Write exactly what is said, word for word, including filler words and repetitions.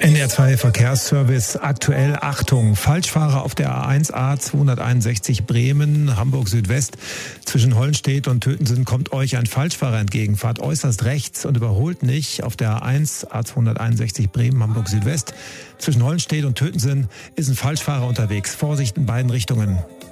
N D R zwei Verkehrsservice aktuell. Achtung, Falschfahrer auf der A eins A zweihunderteinundsechzig Bremen, Hamburg Südwest. Zwischen Hollenstedt und Tötensen kommt euch ein Falschfahrer entgegen. Fahrt äußerst rechts und überholt nicht. Auf der A eins A zweihunderteinundsechzig Bremen, Hamburg Südwest. Zwischen Hollenstedt und Tötensen ist ein Falschfahrer unterwegs. Vorsicht in beiden Richtungen.